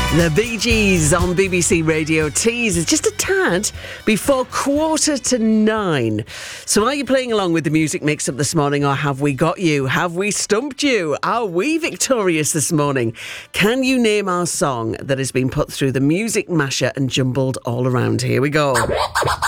The Bee Gees on BBC Radio Tees is just a tad before 9:15. So are you playing along with the music mix-up this morning, or have we got you? Have we stumped you? Are we victorious this morning? Can you name our song that has been put through the music masher and jumbled all around? Here we go.